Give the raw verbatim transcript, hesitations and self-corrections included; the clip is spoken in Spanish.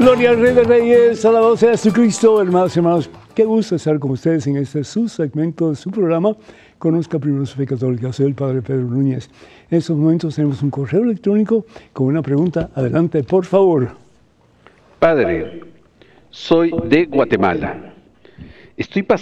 Gloria al Rey de Reyes, alabado sea Jesucristo, hermanos y hermanos. Qué gusto estar con ustedes en este su segmento de su programa. Conozca primero su fe católica. Soy el Padre Pedro Núñez. En estos momentos tenemos un correo electrónico con una pregunta. Adelante, por favor. Padre, soy de Guatemala. Estoy pasando